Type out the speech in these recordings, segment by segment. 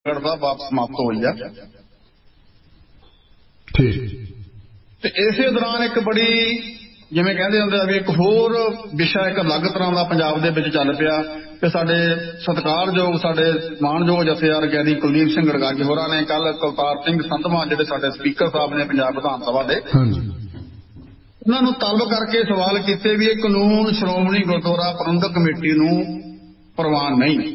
ਦਾ ਵਾਪਸ ਸਮਾਪਤ ਹੋਈ ਆ। ਤੇ ਇਸੇ ਦੌਰਾਨ ਇੱਕ ਬੜੀ ਜਿਵੇਂ ਕਹਿੰਦੇ ਹੁੰਦੇ ਆ ਵੀ ਇੱਕ ਹੋਰ ਵਿਸ਼ਾ ਇੱਕ ਅਲੱਗ ਤਰ੍ਹਾਂ ਦਾ ਪੰਜਾਬ ਦੇ ਵਿੱਚ ਚੱਲ ਪਿਆ ਕਿ ਸਾਡੇ ਸਤਿਕਾਰਯੋਗ ਸਾਡੇ ਮਾਣਯੋਗ ਜਥੇਦਾਰ ਗਿਆਨੀ ਕੁਲਦੀਪ ਸਿੰਘ ਗੜਗੱਜ ਹੋਰਾਂ ਨੇ ਕੱਲ ਕੁਲਤਾਰ ਸਿੰਘ ਸੰਧਵਾਂ ਜਿਹੜੇ ਸਾਡੇ ਸਪੀਕਰ ਸਾਹਿਬ ਨੇ ਪੰਜਾਬ ਵਿਧਾਨ ਸਭਾ ਦੇ ਉਹਨਾਂ ਨੂੰ ਤਲਬ ਕਰਕੇ ਸਵਾਲ ਕੀਤੇ ਵੀ ਇਹ ਕਾਨੂੰਨ ਸ਼੍ਰੋਮਣੀ ਗੁਰਦੁਆਰਾ ਪ੍ਰਬੰਧਕ ਕਮੇਟੀ ਨੂੰ ਪ੍ਰਵਾਨ ਨਹੀਂ।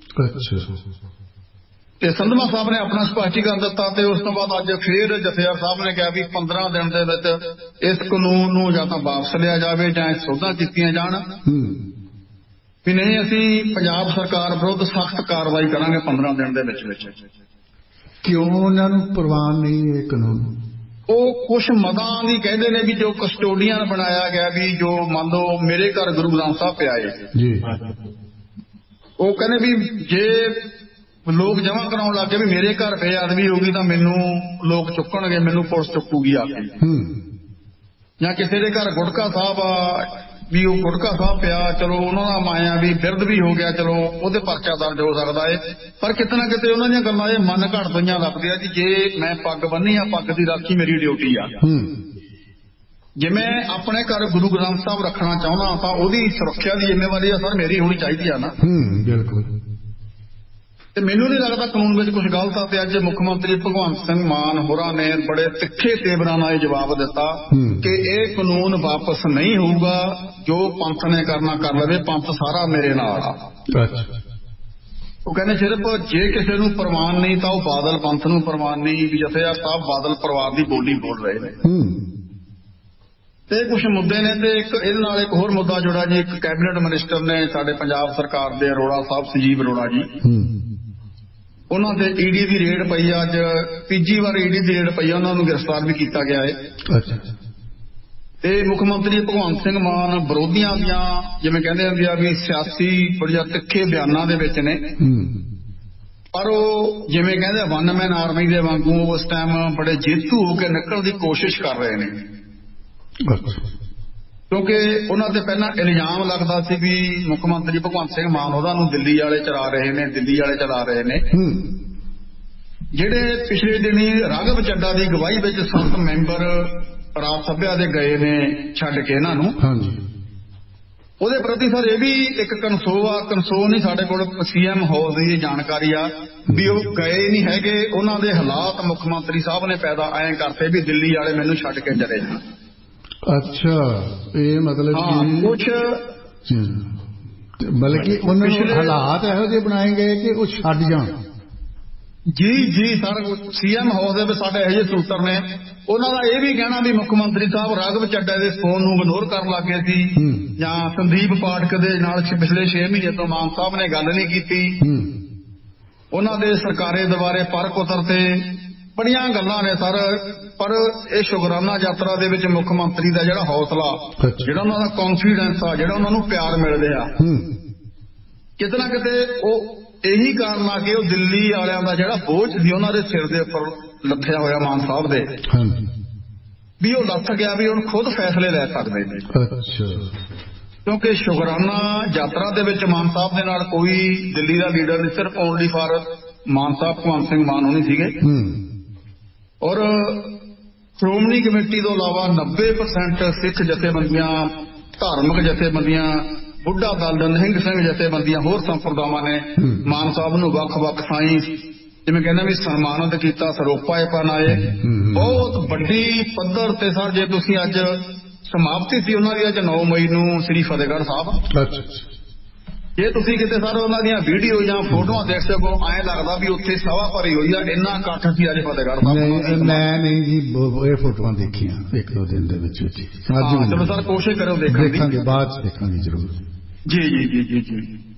ਤੇ ਸੰਧਵਾ ਸਾਹਿਬ ਨੇ ਆਪਣਾ ਸਪਸ਼ਟੀਕਰਨ ਦਿੱਤਾ ਤੇ ਉਸ ਤੋਂ ਬਾਅਦ ਅੱਜ ਫਿਰ ਜਥੇਦਾਰ ਸਾਹਿਬ ਨੇ ਕਿਹਾ ਵੀ 15 ਦਿਨ ਦੇ ਵਿੱਚ ਇਸ ਕਾਨੂੰਨ ਨੂੰ ਜਾਂ ਤਾਂ ਵਾਪਸ ਲਿਆ ਜਾਵੇ ਜਾਂ ਸੋਧਾਂ ਕੀਤੀਆਂ ਜਾਣ ਵੀ ਨਹੀਂ ਅਸੀਂ ਪੰਜਾਬ ਸਰਕਾਰ ਵਿਰੁੱਧ ਸਖਤ ਕਾਰਵਾਈ ਕਰਾਂਗੇ 15 ਦਿਨ ਦੇ ਵਿੱਚ। ਕਿਉਂ ਉਹਨਾਂ ਨੂੰ ਪ੍ਰਵਾਨ ਨਹੀਂ ਇਹ ਕਾਨੂੰਨ? ਉਹ ਕੁਛ ਮਦਾਂ ਦੀ ਕਹਿੰਦੇ ਨੇ ਵੀ ਜੋ ਕਸਟੋਡੀਅਨ ਬਣਾਇਆ ਗਿਆ ਵੀ ਜੋ ਮੰਨ ਲਓ ਮੇਰੇ ਘਰ ਗੁਰੂ ਗ੍ਰੰਥ ਸਾਹਿਬ ਪਿਆ ਏ ਉਹ ਕਹਿੰਦੇ ਵੀ ਜੇ ਲੋਕ ਜਮ੍ਹਾਂ ਕਰਾਉਣ ਲੱਗ ਗਏ ਵੀ ਮੇਰੇ ਘਰ ਬੇਅਦਬੀ ਹੋ ਗਈ ਤਾਂ ਮੈਨੂੰ ਲੋਕ ਚੁੱਕਣਗੇ, ਮੈਨੂੰ ਪੁਲਿਸ ਚੁੱਕੂਗੀ ਆ ਕੇ। ਜਾਂ ਕਿਸੇ ਦੇ ਘਰ ਗੁਟਕਾ ਸਾਹਿਬ ਆ ਵੀ ਉਹ ਗੁਟਕਾ ਸਾਹਿਬ ਪਿਆ ਚਲੋ ਉਹਨਾਂ ਦਾ ਮਾਇਆ ਵੀ ਬਿਰਧ ਵੀ ਹੋ ਗਿਆ ਚਲੋ ਉਹਦੇ ਪਰਚਾ ਦਰਜ ਹੋ ਸਕਦਾ ਏ। ਪਰ ਕਿਤੇ ਨਾ ਕਿਤੇ ਉਹਨਾਂ ਦੀਆਂ ਗੱਲਾਂ ਇਹ ਮਨ ਘੜ ਪਈਆਂ ਲੱਗਦੀਆਂ ਕਿ ਜੇ ਮੈਂ ਪੱਗ ਬੰਨੀ ਆ ਪੱਗ ਦੀ ਰਾਖੀ ਮੇਰੀ ਡਿਊਟੀ ਆ। ਜੇ ਮੈਂ ਆਪਣੇ ਘਰ ਗੁਰੂ ਗ੍ਰੰਥ ਸਾਹਿਬ ਰੱਖਣਾ ਚਾਹੁੰਦਾ ਤਾਂ ਉਹਦੀ ਸੁਰੱਖਿਆ ਦੀ ਜ਼ਿੰਮੇਵਾਰੀ ਆ ਸਰ ਮੇਰੀ ਹੋਣੀ ਚਾਹੀਦੀ ਆ ਨਾ। ਬਿਲਕੁਲ। ਤੇ ਮੈਨੂੰ ਨਹੀਂ ਲੱਗਦਾ ਕਾਨੂੰਨ ਵਿੱਚ ਕੁਝ ਗਲਤ ਆ। ਤੇ ਅੱਜ ਮੁੱਖ ਮੰਤਰੀ ਭਗਵੰਤ ਸਿੰਘ ਮਾਨ ਹੋਰਾਂ ਨੇ ਬੜੇ ਤਿੱਖੇ ਤੇਵਰਾਂ ਨਾਲ ਇਹ ਜਵਾਬ ਦਿੱਤਾ ਕਿ ਇਹ ਕਾਨੂੰਨ ਵਾਪਸ ਨਹੀਂ ਹੋਊਗਾ, ਜੋ ਪੰਥ ਨੇ ਕਰਨਾ ਕਰ ਲਵੇ, ਪੰਥ ਸਾਰਾ ਮੇਰੇ ਨਾਲ ਆ। ਉਹ ਕਹਿੰਦੇ ਸਿਰਫ ਜੇ ਕਿਸੇ ਨੂੰ ਪ੍ਰਵਾਨ ਨਹੀਂ ਤਾਂ ਉਹ ਬਾਦਲ ਪੰਥ ਨੂੰ ਪ੍ਰਵਾਨ ਨਹੀਂ। ਵੀ ਜਥੇਦਾਰ ਸਾਹਿਬ ਬਾਦਲ ਪਰਿਵਾਰ ਦੀ ਬੋਲੀ ਬੋਲ ਰਹੇ ਨੇ ਤੇ ਕੁਝ ਮੁੱਦੇ ਨੇ। ਤੇ ਇੱਕ ਇਹਦੇ ਨਾਲ ਇੱਕ ਹੋਰ ਮੁੱਦਾ ਜੁੜਾ ਜੀ, ਇੱਕ ਕੈਬਨਿਟ ਮਿਨਿਸਟਰ ਨੇ ਸਾਡੇ ਪੰਜਾਬ ਸਰਕਾਰ ਦੇ ਅਰੋੜਾ ਸਾਹਿਬ ਸੰਜੀਵ ਅਰੋੜਾ ਜੀ, ਉਹਨਾਂ ਦੇ ਈਡੀ ਦੀ ਰੇਡ ਪਈ ਆ। ਅੱਜ ਤੀਜੀ ਵਾਰ ਈਡੀ ਦੀ ਰੇਡ ਪਈ ਆ, ਉਹਨਾਂ ਨੂੰ ਗ੍ਰਿਫਤਾਰ ਵੀ ਕੀਤਾ ਗਿਆ ਹੈ। ਤੇ ਮੁੱਖ ਮੰਤਰੀ ਭਗਵੰਤ ਸਿੰਘ ਮਾਨ ਵਿਰੋਧੀਆਂ ਦੀਆਂ ਜਿਵੇਂ ਕਹਿੰਦੇ ਹੁੰਦੇ ਆ ਵੀ ਸਿਆਸੀ ਬੜੀਆਂ ਤਿੱਖੇ ਬਿਆਨਾਂ ਦੇ ਵਿੱਚ ਨੇ, ਪਰ ਉਹ ਜਿਵੇਂ ਕਹਿੰਦੇ ਵਨ ਮੈਨ ਆਰਮੀ ਦੇ ਵਾਂਗੂ ਉਸ ਟਾਈਮ ਬੜੇ ਜੇਤੂ ਹੋ ਕੇ ਨਿਕਲਣ ਦੀ ਕੋਸ਼ਿਸ਼ ਕਰ ਰਹੇ ਨੇ। ਕਿਉਂਕਿ ਉਹਨਾਂ ਤੇ ਪਹਿਲਾਂ ਇਲਜ਼ਾਮ ਲੱਗਦਾ ਸੀ ਵੀ ਮੁੱਖ ਮੰਤਰੀ ਭਗਵੰਤ ਸਿੰਘ ਮਾਨ ਉਹਨਾਂ ਨੂੰ ਦਿੱਲੀ ਵਾਲੇ ਚਲਾ ਰਹੇ ਨੇ, ਦਿੱਲੀ ਵਾਲੇ ਚਲਾ ਰਹੇ ਨੇ। ਜਿਹੜੇ ਪਿਛਲੇ ਦਿਨੀ ਰਾਘਵ ਚੱਡਾ ਦੀ ਅਗਵਾਈ ਵਿੱਚ 7 ਮੈਂਬਰ ਰਾਜ ਸਭਾ ਦੇ ਗਏ ਨੇ ਛੱਡ ਕੇ ਇਹਨਾਂ ਨੂੰ, ਉਹਦੇ ਪ੍ਰਤੀ ਸਰ ਇਹ ਵੀ ਇੱਕ ਕਨਸੋ ਨਹੀਂ ਸਾਡੇ ਕੋਲ CM ਹਾਊਸ ਦੀ ਜਾਣਕਾਰੀ ਆ ਵੀ ਉਹ ਗਏ ਨਹੀਂ ਹੈਗੇ। ਉਹਨਾਂ ਦੇ ਹਾਲਾਤ ਮੁੱਖ ਮੰਤਰੀ ਸਾਹਿਬ ਨੇ ਪੈਦਾ ਐਂ ਕਰਤੇ ਵੀ ਦਿੱਲੀ ਵਾਲੇ ਮੈਨੂੰ ਛੱਡ ਕੇ ਚਲੇ ਜਾਣ। ਅੱਛਾ, ਇਹ ਮਤਲਬ ਕੁਛ ਬਲਕਿ ਉਹਨਾਂ ਨੂੰ ਹਾਲਾਤ ਇਹੋ ਜਿਹੇ ਬਣਾਏ ਗਏ ਕਿ ਉਹ ਛੱਡ ਜਾਣ। ਜੀ ਸਰ, CM ਹਾਊਸ ਦੇ ਵਿੱਚ ਸਾਡੇ ਇਹੋ ਜਿਹੇ ਸੂਤਰ ਨੇ, ਉਹਨਾਂ ਦਾ ਇਹ ਵੀ ਕਹਿਣਾ ਵੀ ਮੁੱਖ ਮੰਤਰੀ ਸਾਹਿਬ ਰਾਘਵ ਚੱਡਾ ਦੇ ਫੋਨ ਨੂੰ ਇਗਨੋਰ ਕਰਨ ਲੱਗੇ ਸੀ ਜਾਂ ਸੰਦੀਪ ਪਾਠਕ ਦੇ ਨਾਲ ਪਿਛਲੇ 6 ਮਹੀਨੇ ਤੋਂ ਮਾਨ ਸਾਹਿਬ ਨੇ ਗੱਲ ਨਹੀਂ ਕੀਤੀ। ਉਹਨਾਂ ਦੇ ਸਰਕਾਰੇ ਦੁਆਰੇ ਪਰਖ ਉਤਰਤੇ ਬੜੀਆਂ ਗੱਲਾਂ ਨੇ ਸਰ। ਪਰ ਇਹ ਸ਼ੁਕਰਾਨਾ ਯਾਤਰਾ ਦੇ ਵਿੱਚ ਮੁੱਖ ਮੰਤਰੀ ਦਾ ਜਿਹੜਾ ਹੌਸਲਾ, ਜਿਹੜਾ ਉਹਨਾਂ ਦਾ ਕੌਨਫੀਡੈਂਸ ਆ, ਜਿਹੜਾ ਉਹਨਾਂ ਨੂੰ ਪਿਆਰ ਮਿਲ ਰਿਹਾ, ਕਿਤੇ ਨਾ ਕਿਤੇ ਉਹ ਇਹੀ ਕਾਰਨ ਆ ਕਿ ਉਹ ਦਿੱਲੀ ਵਾਲਿਆਂ ਦਾ ਜਿਹੜਾ ਬੋਝ ਸੀ ਉਹਨਾਂ ਦੇ ਸਿਰ ਦੇ ਉੱਪਰ ਲੱਥਿਆ ਹੋਇਆ ਮਾਨ ਸਾਹਿਬ ਦੇ, ਵੀ ਉਹ ਲੱਥ ਗਿਆ ਵੀ ਹੁਣ ਖੁਦ ਫੈਸਲੇ ਲੈ ਸਕਦੇ ਨੇ। ਕਿਉਂਕਿ ਸ਼ੁਕਰਾਨਾ ਯਾਤਰਾ ਦੇ ਵਿੱਚ ਮਾਨ ਸਾਹਿਬ ਦੇ ਨਾਲ ਕੋਈ ਦਿੱਲੀ ਦਾ ਲੀਡਰ ਨਹੀਂ, ਸਿਰਫ ਓਨਲੀ ਫਾਰ ਮਾਨ ਸਾਹਿਬ ਭਗਵੰਤ ਸਿੰਘ ਮਾਨ ਹੋਣੀ ਸੀਗੇ। ਔਰ ਸ਼੍ਰੋਮਣੀ ਕਮੇਟੀ ਤੋਂ ਇਲਾਵਾ 90% ਸਿੱਖ ਜਥੇਬੰਦੀਆਂ, ਧਾਰਮਿਕ ਜਥੇਬੰਦੀਆਂ, ਬੁੱਢਾ ਦਲ, ਨਿਹੰਗ ਸਿੰਘ ਜਥੇਬੰਦੀਆਂ, ਹੋਰ ਸੰਪਰਦਾਵਾਂ ਨੇ ਮਾਨ ਸਾਹਿਬ ਨੂੰ ਵੱਖ-ਵੱਖ ਸਾਈਂ ਜਿਵੇਂ ਕਹਿੰਦੇ ਵੀ ਸਨਮਾਨਿਤ ਕੀਤਾ, ਸਰੋਪਾਏ ਪਨਾਏ। ਬਹੁਤ ਵੱਡੀ ਪੱਧਰ ਤੇ ਸਰ ਜੇ ਤੁਸੀਂ ਅੱਜ ਸਮਾਪਤੀ ਸੀ ਉਹਨਾਂ ਦੀ ਅੱਜ 9 ਮਈ ਨੂੰ ਸ੍ਰੀ ਫਤਿਹਗੜ੍ਹ ਸਾਹਿਬ, ਜੇ ਤੁਸੀਂ ਕਿਤੇ ਸਰ ਉਹਨਾਂ ਦੀਆਂ ਵੀਡੀਓ ਜਾਂ ਫੋਟੋਆਂ ਦੇਖ ਸਕੋ ਐਂ ਲੱਗਦਾ ਵੀ ਉੱਥੇ ਸਭਾ ਭਰੀ ਹੋਈ ਆ, ਇੰਨਾ ਇਕੱਠ ਸੀ ਅੱਜ ਫਤਿਹਗੜ੍ਹ ਸਾਹਿਬ। ਮੈਂ ਨਹੀਂ ਜੀ ਇਹ ਫੋਟੋਆਂ ਦੇਖੀਆਂ 1-2 ਦਿਨ ਦੇ ਵਿੱਚ। ਚਲੋ ਸਰ ਕੋਸ਼ਿਸ਼ ਕਰੋ ਦੇਖਣ ਦੀ, ਬਾਅਦ ਚ ਦੇਖਾਂਗੇ ਜ਼ਰੂਰ। ਜੀ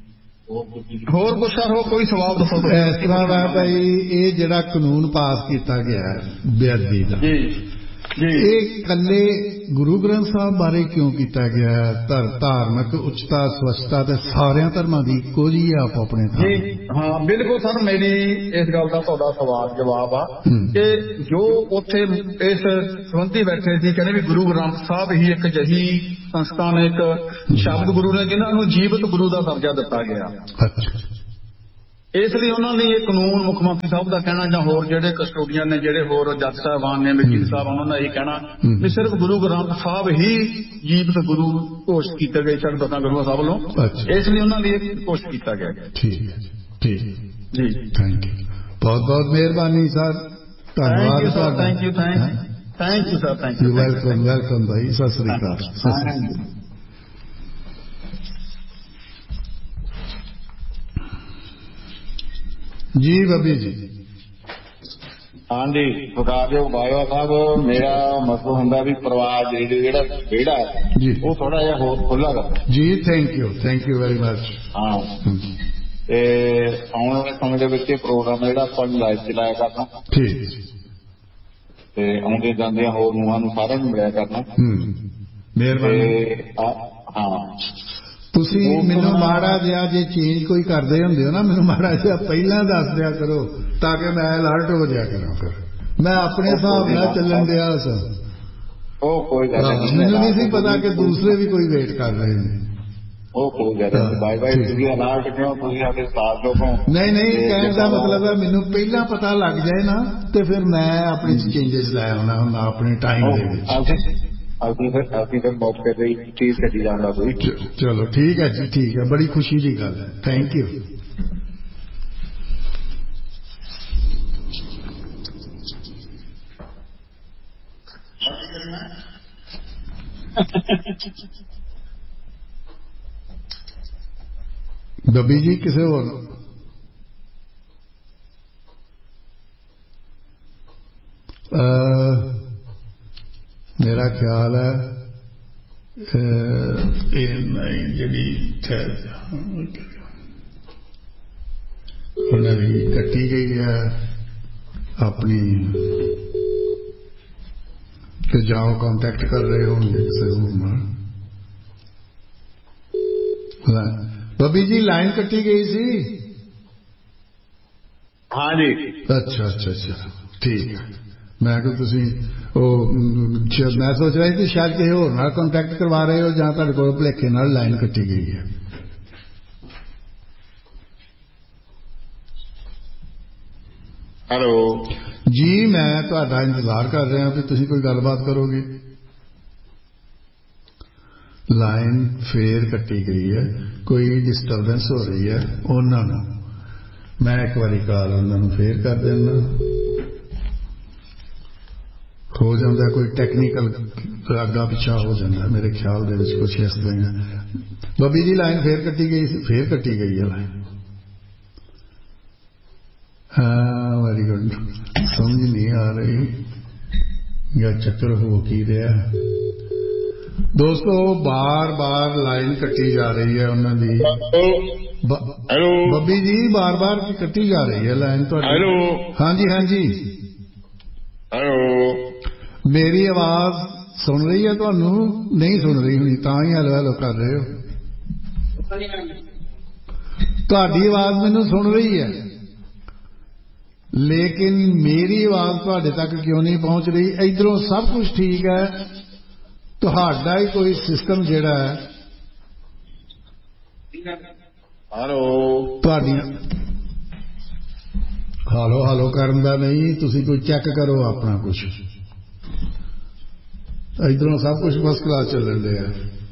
ਹੋਰ ਕੁਛ ਸਰ ਹੋ ਕੋਈ ਸਵਾਲ ਦੱਸੋ। ਇਸ ਤਰ੍ਹਾਂ ਦਾ ਭਾਈ ਇਹ ਜਿਹੜਾ ਕਾਨੂੰਨ ਪਾਸ ਕੀਤਾ ਗਿਆ ਬੇਅਦਬੀ ਦਾ, ਇਹ ਇਕੱਲੇ ਗੁਰੂ ਗ੍ਰੰਥ ਸਾਹਿਬ ਬਾਰੇ ਕਿਉਂ ਕੀਤਾ ਗਿਆ? ਧਾਰਮਿਕ ਉੱਚਤਾ ਸਵੱਛਤਾ ਤੇ ਸਾਰਿਆਂ ਧਰਮਾਂ ਦੀ ਇੱਕੋ ਜਿਹੀ ਆਪੋ ਆਪਣੇ ਥਾਂ। ਹਾਂ ਬਿਲਕੁਲ ਸਰ, ਮੇਰੀ ਇਸ ਗੱਲ ਦਾ ਤੁਹਾਡਾ ਸਵਾਲ ਜਵਾਬ ਆ ਕਿ ਜੋ ਉੱਥੇ ਇਸ ਸੰਬੰਧੀ ਬੈਠੇ ਸੀ ਕਹਿੰਦੇ ਵੀ ਗੁਰੂ ਗ੍ਰੰਥ ਸਾਹਿਬ ਹੀ ਇੱਕ ਅਜਿਹੀ ਸੰਸਥਾ ਨੇ, ਇੱਕ ਸ਼ਬਦ ਗੁਰੂ ਨੇ ਜਿਨ੍ਹਾਂ ਨੂੰ ਜੀਵਤ ਗੁਰੂ ਦਾ ਦਰਜਾ ਦਿੱਤਾ ਗਿਆ। ਇਸ ਲਈ ਉਹਨਾਂ ਲਈ ਇਹ ਕਾਨੂੰਨ ਮੁੱਖ ਮੰਤਰੀ ਸਾਹਿਬ ਦਾ ਕਹਿਣਾ ਜਾਂ ਹੋਰ ਜਿਹੜੇ ਕਸਟੋਡੀਅਨ ਨੇ, ਜਿਹੜੇ ਹੋਰ ਜੱਜ ਸਾਹਿਬਾਨ ਨੇ, ਵਕੀਲ ਸਾਹਿਬ, ਉਹਨਾਂ ਦਾ ਇਹ ਕਹਿਣਾ ਵੀ ਸਿਰਫ ਗੁਰੂ ਗ੍ਰੰਥ ਸਾਹਿਬ ਹੀ ਜੀਵਤ ਗੁਰੂ ਘੋਸ਼ਿਤ ਕੀਤੇ ਗਏ ਸਨ ਦਸਾਂ ਗੁਰੂਆਂ ਸਾਹਿਬ ਵੱਲੋਂ। ਇਸ ਲਈ ਉਹਨਾਂ ਲਈ ਇਹ ਘੋਸ਼ਿਤ ਕੀਤਾ ਗਿਆ। ਠੀਕ ਹੈ ਠੀਕ ਜੀ, ਥੈਂਕ ਯੂ, ਬਹੁਤ ਬਹੁਤ ਮਿਹਰਬਾਨੀ ਸਰ, ਧੰਨਵਾਦ sir. Thank you sir, thank you. Welcome ਭਾਈ, ਸਤਿ ਸ੍ਰੀ ਅਕਾਲ। ਜੀ ਬੱਬੀ ਜੀ। ਹਾਂਜੀ, ਸਰਦਾਰ ਬਾਜਵਾ ਸਾਹਿਬ, ਮੇਰਾ ਮਤਲਬ ਹੁੰਦਾ ਵੀ ਪਰਿਵਾਰ ਜਿਹੜਾ ਵਿਹੜਾ ਜੀ ਉਹ ਥੋੜਾ ਜਿਹਾ ਹੋਰ ਖੁੱਲਾ ਕਰ ਜੀ। Thank you very much. ਹਾਂ, ਤੇ ਆਉਣ ਵਾਲੇ ਸਮੇਂ ਦੇ ਵਿੱਚ ਇਹ ਪ੍ਰੋਗਰਾਮ ਜਿਹੜਾ ਆਪਾਂ ਲਾਈਵ ਚਲਾਇਆ ਕਰਨਾ, ਠੀਕ, ਤੇ ਆਉਂਦੇ ਜਾਂਦਿਆਂ ਹੋਰ ਨੂੰਹਾਂ ਨੂੰ ਸਾਰਿਆਂ ਨੂੰ ਮਿਲਿਆ ਕਰਨਾ। ਮਿਹਰਬਾਨੀ। ਹਾਂ, ਤੁਸੀਂ ਮੈਨੂੰ ਮਾੜਾ ਜਿਹਾ ਜੇ ਚੇਂਜ ਕੋਈ ਕਰਦੇ ਹੁੰਦੇ ਹੋ ਨਾ, ਮੈਨੂੰ ਮਾੜਾ ਜਿਹਾ ਪਹਿਲਾਂ ਦੱਸ ਦਿਆ ਕਰੋ ਤਾਂ ਕਿ ਮੈਂ ਅਲਰਟ ਹੋ ਜਾਇਆ ਕਰਾਂ। ਫਿਰ ਮੈਂ ਆਪਣੇ ਹਿਸਾਬ ਨਾਲ ਚੱਲਣ ਦਿਆ ਸਾਂ। ਉਹ ਕੋਈ ਗੱਲ ਨਹੀਂ, ਮੈਨੂੰ ਨਹੀਂ ਸੀ ਪਤਾ ਕਿ ਦੂਸਰੇ ਵੀ ਕੋਈ ਵੇਟ ਕਰ ਰਹੇ ਨੇ। ਉਹ ਕੋਈ ਗੱਲ ਨਹੀਂ, ਬਾਈ ਬਾਈ ਤੁਸੀਂ ਅਲਰਟ ਕਿਉਂ, ਤੁਸੀਂ ਸਾਡੇ ਸਾਥ ਲੋਕੋਂ। ਨਹੀਂ, ਕਹਿਣ ਦਾ ਮਤਲਬ ਹੈ ਮੈਨੂੰ ਪਹਿਲਾਂ ਪਤਾ ਲੱਗ ਜਾਏ ਨਾ ਤੇ ਫਿਰ ਮੈਂ ਆਪਣੇ ਚੇਂਜਸ ਲੈ ਆਉਣਾ ਹੁੰਦਾ ਆਪਣੇ ਟਾਈਮ ਦੇ ਵਿੱਚ। ਅਸੀਂ ਫਿਰ ਮੌਕੇ ਤੇ ਚੀਜ਼ ਕੱਢੀ ਜਾਂਦਾ ਕੋਈ। ਚਲੋ ਠੀਕ ਹੈ ਜੀ, ਠੀਕ ਹੈ, ਬੜੀ ਖੁਸ਼ੀ ਦੀ ਗੱਲ ਹੈ। Thank you. ਬੱਬੀ ਜੀ ਕਿਸੇ ਹੋਰ? ਮੇਰਾ ਖਿਆਲ ਹੈ ਇਹ ਨਹੀਂ ਜਿਹੜੀ ਉਹਨਾਂ ਦੀ ਕੱਟੀ ਗਈ ਹੈ ਆਪਣੀ, ਕਿ ਜਾਓ ਕੰਟੈਕਟ ਕਰ ਰਹੇ ਹੋਣਗੇ ਕਿਸੇ ਹੋਰ ਨਾਲ। ਬੱਬੀ ਜੀ ਲਾਈਨ ਕੱਟੀ ਗਈ ਸੀ। ਹਾਂ ਜੀ। ਅੱਛਾ, ਠੀਕ ਹੈ। ਮੈਂ ਕਿਹਾ ਤੁਸੀਂ ਉਹ ਮੈਂ ਸੋਚ ਰਿਹਾ ਸੀ ਸ਼ਾਇਦ ਕਿਸੇ ਹੋਰ ਨਾਲ ਕੰਟੈਕਟ ਕਰਵਾ ਰਹੇ ਹੋ ਜਾਂ ਤੁਹਾਡੇ ਕੋਲ ਭੁਲੇਖੇ ਨਾਲ ਲਾਈਨ ਕੱਟੀ ਗਈ ਹੈ। ਹੈਲੋ ਜੀ, ਮੈਂ ਤੁਹਾਡਾ ਇੰਤਜ਼ਾਰ ਕਰ ਰਿਹਾ ਵੀ ਤੁਸੀਂ ਕੋਈ ਗੱਲਬਾਤ ਕਰੋਗੇ। ਲਾਈਨ ਫੇਰ ਕੱਟੀ ਗਈ ਹੈ, ਕੋਈ ਡਿਸਟਰਬੈਂਸ ਹੋ ਰਹੀ ਹੈ ਉਹਨਾਂ ਨੂੰ। ਮੈਂ ਇੱਕ ਵਾਰੀ ਕਾਲ ਉਹਨਾਂ ਨੂੰ ਫੇਰ ਕਰ ਦਿੰਦਾ। ਹੋ ਜਾਂਦਾ ਕੋਈ ਟੈਕਨੀਕਲ ਅੱਗਾ ਪਿੱਛਾ ਹੋ ਜਾਂਦਾ ਮੇਰੇ ਖਿਆਲ ਦੇ ਵਿੱਚ ਕੁਛ ਇਸ ਤਰ੍ਹਾਂ। ਬੱਬੀ ਜੀ ਲਾਈਨ ਫੇਰ ਕੱਟੀ ਗਈ, ਫੇਰ ਕੱਟੀ ਗਈ ਹੈ ਲਾਈਨ। ਹਾਂ, ਵੈਰੀ ਗੁੱਡ। ਸਮਝ ਨਹੀਂ ਆ ਰਹੀ ਜਾਂ ਚੱਕਰ ਹੋ ਕੀ ਰਿਹਾ। ਦੋਸਤੋ, ਬਾਰ ਲਾਈਨ ਕੱਟੀ ਜਾ ਰਹੀ ਹੈ ਉਹਨਾਂ ਦੀ। ਹੈਲੋ ਬੱਬੀ ਜੀ, ਬਾਰ ਕੱਟੀ ਜਾ ਰਹੀ ਹੈ ਲਾਈਨ ਤੁਹਾਡੀ। ਹੈਲੋ ਹਾਂਜੀ। ਹੈਲੋ, ਮੇਰੀ ਆਵਾਜ਼ ਸੁਣ ਰਹੀ ਹੈ ਤੁਹਾਨੂੰ? ਨਹੀਂ ਸੁਣ ਰਹੀ ਹੋਣੀ, ਤਾਂ ਹੀ ਹੈਲੋ ਕਰ ਰਹੇ ਹੋ। ਤੁਹਾਡੀ ਆਵਾਜ਼ ਮੈਨੂੰ ਸੁਣ ਰਹੀ ਹੈ, ਲੇਕਿਨ ਮੇਰੀ ਆਵਾਜ਼ ਤੁਹਾਡੇ ਤੱਕ ਕਿਉਂ ਨਹੀਂ ਪਹੁੰਚ ਰਹੀ? ਇਧਰੋਂ ਸਭ ਕੁਝ ਠੀਕ ਹੈ, ਤੁਹਾਡਾ ਹੀ ਕੋਈ ਸਿਸਟਮ ਜਿਹੜਾ ਹੈ ਤੁਹਾਡੀਆਂ ਹਾਲੋ ਕਰਨ ਦਾ ਨਹੀਂ। ਤੁਸੀਂ ਕੋਈ ਚੈੱਕ ਕਰੋ ਆਪਣਾ ਕੁਝ। ਇਧਰੋਂ ਸਭ ਕੁਝ ਫਸਟ ਕਲਾਸ ਚੱਲਣ ਡਿਆ।